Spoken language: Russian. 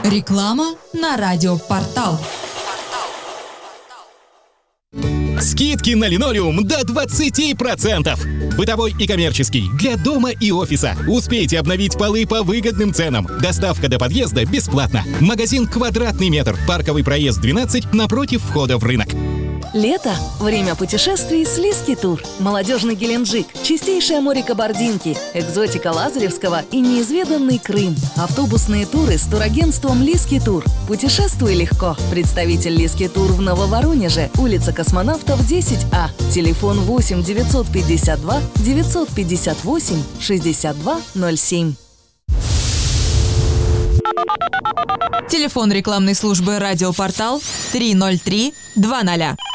Реклама на радиопортал. Скидки на линолеум до 20%. Бытовой и коммерческий, для дома и офиса. Успейте обновить полы по выгодным ценам. Доставка до подъезда бесплатна. Магазин «Квадратный метр». Парковый проезд 12 напротив входа в рынок. Лето – время путешествий с Лиски Тур. Молодежный Геленджик, чистейшее море Кабардинки, экзотика Лазаревского и неизведанный Крым. Автобусные туры с турагентством Лиски Тур. Путешествуй легко. Представитель Лиски Тур в Нововоронеже, улица Космонавтов, 10А. Телефон 8 952 958 6207. Телефон рекламной службы «Радиопортал» 303 20.